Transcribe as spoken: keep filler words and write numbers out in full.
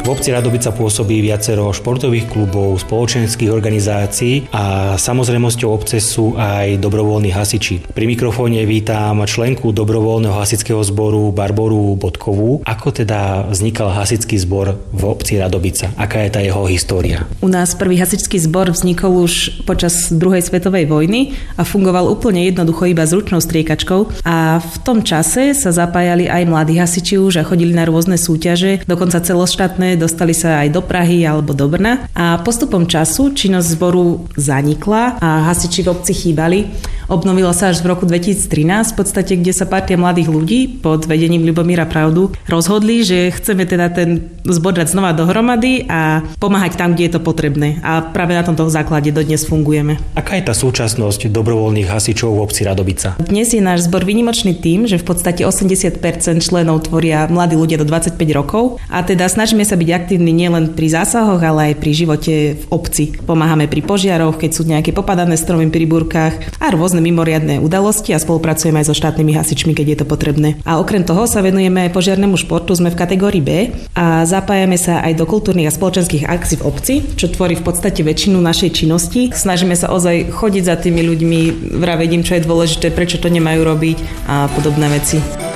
V obci Radovica pôsobí viacero športových klubov, spoločenských organizácií a samozrejmosťou obce sú aj dobrovoľní hasiči. Pri mikrofóne vítam členku dobrovoľného hasičského zboru Barboru Bodkovú. Ako teda vznikal hasičský zbor v obci Radovica? Aká je tá jeho história? U nás prvý hasičský zbor vznikol už počas druhej svetovej vojny a fungoval úplne jednoducho iba s ručnou striekačkou a v tom čase sa zapájali aj mladí hasiči už a chodili na rôzne súťaže, dokonca celoštátne, dostali sa aj do Prahy alebo do Brna a postupom času činnosť zboru zanikla a hasiči v obci chýbali. Obnovila sa až v roku dvetisíctrinásť, v podstate, kde sa partia mladých ľudí pod vedením Ľubomíra Pravdu rozhodli, že chceme teda ten zbor dať znova dohromady a pomáhať tam, kde je to potrebné. A práve na tomto základe dodnes fungujeme. Aká je tá súčasnosť dobrovoľných hasičov v obci Radovica? Dnes je náš zbor výnimočný tým, že v podstate osemdesiat percent členov tvoria mladí ľudia do dvadsaťpäť rokov a teda snažíme sa byť aktívni nielen pri zásahoch, ale aj pri živote v obci. Pomáhame pri požiaroch, keď sú nejaké popadané stromy pri búrkach a rôzne mimoriadne udalosti a spolupracujeme aj so štátnymi hasičmi, keď je to potrebné. A okrem toho sa venujeme aj požiarnemu športu, sme v kategórii B a zapájame sa aj do kultúrnych a spoločenských akcií v obci, čo tvorí v podstate väčšinu našej činnosti. Snažíme sa ozaj chodiť za tými ľuďmi, vraviť im, čo je dôležité, prečo to nemajú robiť a podobné veci.